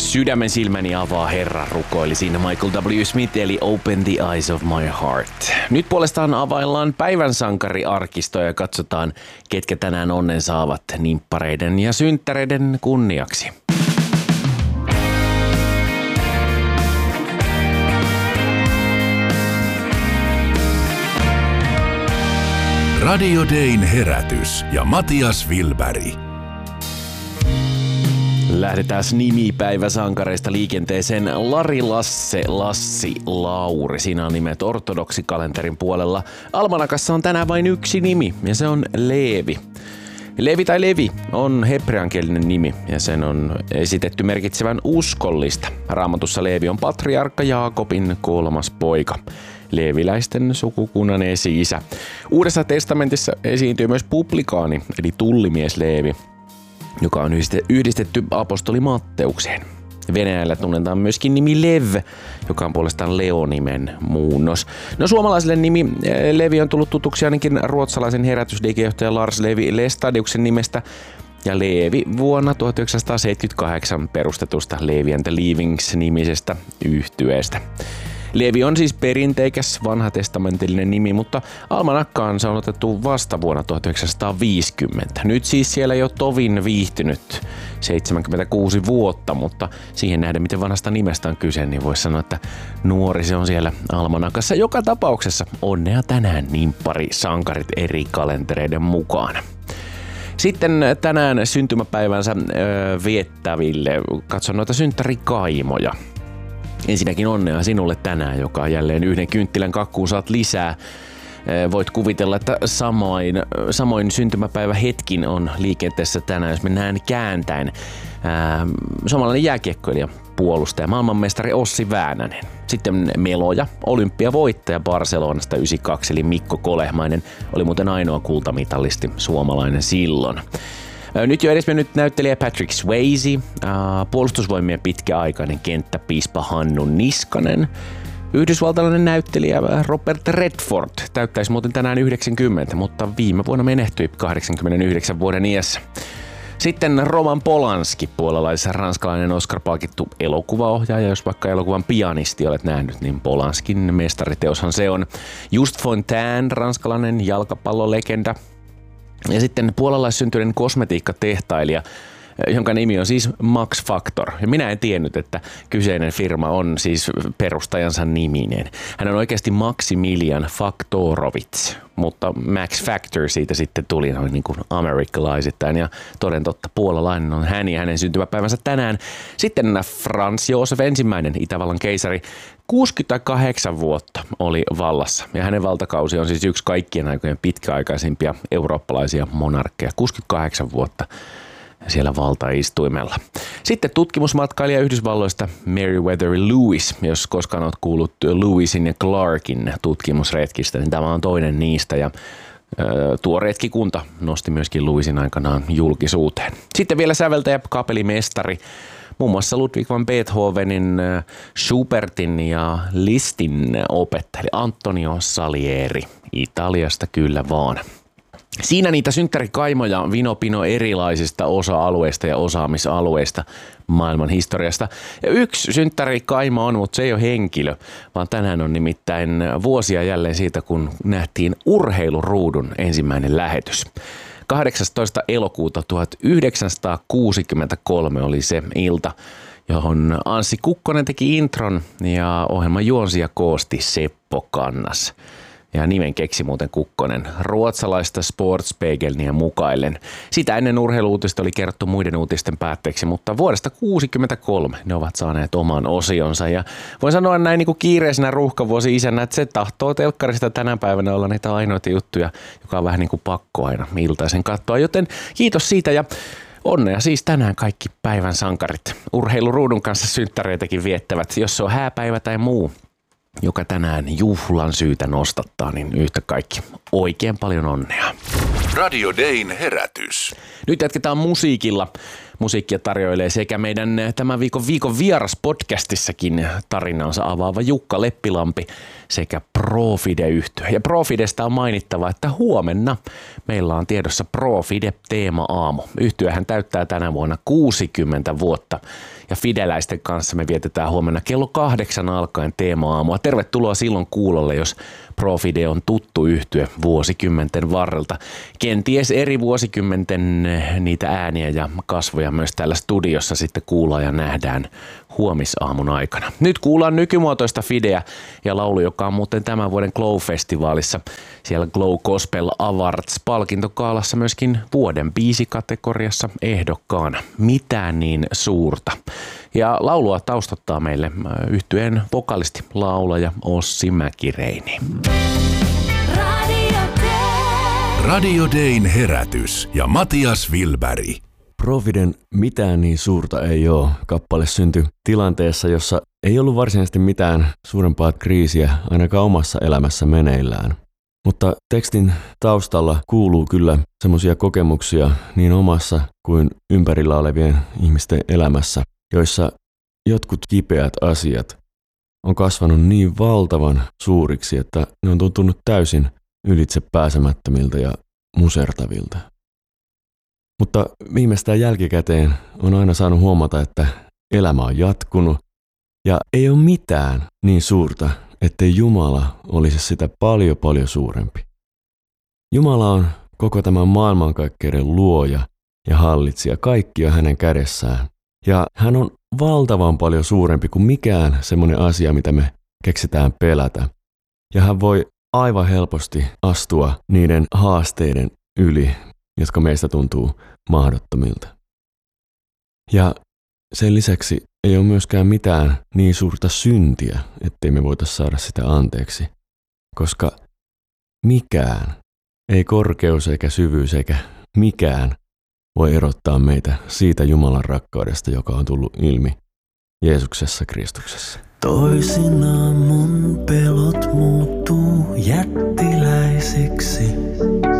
Sydämen silmäni avaa Herra rukoili siinä Michael W. Smith eli Open the Eyes of My Heart. Nyt puolestaan availlaan päivän sankariarkistoa ja katsotaan, ketkä tänään onnen saavat nimppareiden ja synttäreiden kunniaksi. Radio Dayn herätys ja Matias Wilberg. Lähdetään nimipäiväsankareista liikenteeseen. Lari, Lasse, Lassi, Lauri. Siinä on nimet ortodoksikalenterin puolella. Almanakassa on tänään vain yksi nimi ja se on Leevi. Leevi tai Levi on hebreankielinen nimi ja sen on esitetty merkitsevän uskollista. Raamatussa Leevi on patriarkka Jaakobin kolmas poika. Leeviläisten sukukunnan esi-isä. Uudessa testamentissa esiintyy myös publikaani eli tullimies Leevi, joka on yhdistetty apostoli Matteukseen. Venäjällä tunnetaan myöskin nimi Lev, joka on puolestaan Leo-nimen muunnos. No suomalaiselle nimi Levi on tullut tutuksi ainakin ruotsalaisen herätysliikejohtaja Lars Levi Lestadiuksen nimestä ja Leevi vuonna 1978 perustetusta Levi and the Leavings-nimisestä yhtyeestä. Leevi on siis perinteikäs vanhatestamentillinen nimi, mutta almanakkaan se on otettu vasta vuonna 1950. Nyt siis siellä jo tovin viihtynyt 76 vuotta, mutta siihen nähden miten vanhasta nimestä on kyse, niin voisi sanoa, että nuori se on siellä almanakassa. Joka tapauksessa onnea tänään nimppari sankarit eri kalentereiden mukaan. Sitten tänään syntymäpäivänsä viettäville katson noita synttärikaimoja. Ensinnäkin onnea sinulle tänään, joka jälleen yhden kynttilän kakkuun saat lisää. Voit kuvitella, että samoin syntymäpäivähetkin on liikenteessä tänään, jos mennään kääntäen. Suomalainen jääkiekkoilija, puolustaja, maailmanmestari Ossi Väänänen. Sitten meloja, olympiavoittaja Barcelonasta 92, eli Mikko Kolehmainen oli muuten ainoa kultamitalisti suomalainen silloin. Nyt jo edesmennyt näyttelijä Patrick Swayze, puolustusvoimien pitkäaikainen kenttäpiispa Hannu Niskanen, yhdysvaltalainen näyttelijä Robert Redford täyttäisi muuten tänään 90, mutta viime vuonna menehtyi 89 vuoden iässä. Sitten Roman Polanski, puolalaisen ranskalainen Oscar-palkittu elokuvaohjaaja. Jos vaikka elokuvan Pianisti olet nähnyt, niin Polanskin mestariteoshan se on. Just Fontaine, ranskalainen jalkapallolegenda. Ja sitten puolalaissyntyinen kosmetiikkatehtailija, jonka nimi on siis Max Factor. Ja minä en tiennyt, että kyseinen firma on siis perustajansa niminen. Hän on oikeasti Maximilian Faktorovits, mutta Max Factor siitä sitten tuli noin niin kuin amerikkalaisittain. Ja toden totta puolalainen on hän ja hänen syntymäpäivänsä tänään. Sitten Franz Josef I, Itävallan keisari, 68 vuotta oli vallassa ja hänen valtakausi on siis yksi kaikkien aikojen pitkäaikaisimpia eurooppalaisia monarkkeja. 68 vuotta siellä valtaistuimella. Sitten tutkimusmatkailija Yhdysvalloista Meriwether Lewis, jos koskaan olet kuullut Lewisin ja Clarkin tutkimusretkistä, niin tämä on toinen niistä ja tuo retkikunta nosti myöskin Lewisin aikanaan julkisuuteen. Sitten vielä säveltäjä, kapellimestari, muun muassa Ludwig van Beethovenin, Schubertin ja Lisztin opettaja, eli Antonio Salieri, Italiasta kyllä vaan. Siinä niitä synttärikaimoja vinopino erilaisista osa-alueista ja osaamisalueista maailman historiasta. Ja yksi synttärikaima on, mutta se ei ole henkilö, vaan tänään on nimittäin vuosia jälleen siitä, kun nähtiin urheiluruudun ensimmäinen lähetys. 18. elokuuta 1963 oli se ilta, johon Anssi Kukkonen teki intron ja ohjelman juonsia koosti Seppo Kannas. Ja nimen keksi muuten Kukkonen ruotsalaista Sportspegelnia mukaillen. Sitä ennen urheiluutista oli kerrottu muiden uutisten päätteeksi, mutta vuodesta 1963 ne ovat saaneet oman osionsa. Ja voin sanoa näin niin kuin kiireisenä ruuhkavuosi-isänä, että se tahtoo telkkarista tänä päivänä olla niitä ainoita juttuja, joka on vähän niin kuin pakko aina iltaisen katsoa. Joten kiitos siitä ja onnea siis tänään kaikki päivän sankarit. Urheiluruudun kanssa synttäreitäkin viettävät, jos se on hääpäivä tai muu, joka tänään juhlan syytä nostattaa, niin yhtä kaikki oikein paljon onnea. Radio Dayn herätys. Nyt jatketaan musiikilla. Musiikkia tarjoilee sekä meidän tämän viikon vieras podcastissakin tarinansa avaava Jukka Leppilampi sekä Profide-yhtye. Ja Profidesta on mainittava, että huomenna meillä on tiedossa Profide teema-aamu. Yhtyehän täyttää tänä vuonna 60 vuotta ja fideläisten kanssa me vietetään huomenna kello 8 alkaen teema-aamua. Tervetuloa silloin kuulolle, jos Profide on tuttu yhtye vuosikymmenten varrelta. Kenties eri vuosikymmenten niitä ääniä ja kasvoja myös täällä studiossa sitten kuullaan ja nähdään huomisaamun aikana. Nyt kuullaan nykymuotoista fideä ja laulu, joka on muuten tämän vuoden Glow-festivaalissa. Siellä Glow Gospel Awards-palkintokaalassa myöskin vuoden biisikategoriassa ehdokkaana. Mitään niin suurta. Ja laulua taustottaa meille yhtyeen vokalisti, laulaja Ossi Mäkireini. Radio Dayn herätys ja Matias Vilberg. Profiden Mitään niin suurta ei ole kappale syntyi tilanteessa, jossa ei ollut varsinaisesti mitään suurempaa kriisiä ainakaan omassa elämässä meneillään. Mutta tekstin taustalla kuuluu kyllä semmoisia kokemuksia niin omassa kuin ympärillä olevien ihmisten elämässä, joissa jotkut kipeät asiat on kasvanut niin valtavan suuriksi, että ne on tuntunut täysin ylitse pääsemättömiltä ja musertavilta. Mutta viimeistään jälkikäteen on aina saanut huomata, että elämä on jatkunut ja ei ole mitään niin suurta, ettei Jumala olisi sitä paljon suurempi. Jumala on koko tämän maailmankaikkeuden luoja ja hallitsija, kaikki on hänen kädessään. Ja hän on valtavan paljon suurempi kuin mikään semmoinen asia, mitä me keksitään pelätä. Ja hän voi aivan helposti astua niiden haasteiden yli, jotka meistä tuntuu mahdottomilta. Ja sen lisäksi ei ole myöskään mitään niin suurta syntiä, ettei me voitaisi saada sitä anteeksi, koska mikään, ei korkeus eikä syvyys eikä mikään voi erottaa meitä siitä Jumalan rakkaudesta, joka on tullut ilmi Jeesuksessa Kristuksessa. Toisinaan mun pelot muuttuu jättiläisiksi.